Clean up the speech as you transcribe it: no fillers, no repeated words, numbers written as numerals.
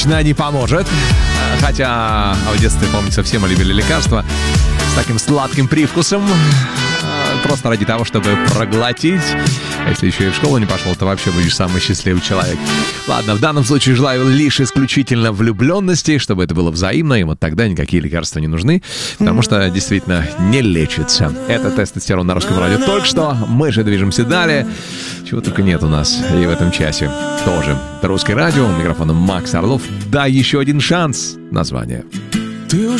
не поможет. Хотя в детстве, помнится, все мы любили лекарства с таким сладким привкусом. Просто ради того, чтобы проглотить. Если еще и в школу не пошел, то вообще будешь самый счастливый человек. Ладно, в данном случае желаю лишь исключительно влюбленности, чтобы это было взаимно, и вот тогда никакие лекарства не нужны, потому что действительно не лечится. Это «Тестостерон» на Русском радио. Только что мы же движемся далее. Чего только нет у нас и в этом часе тоже. Это Русское радио, у микрофона Макс Орлов. Да, еще один шанс. Название. Ты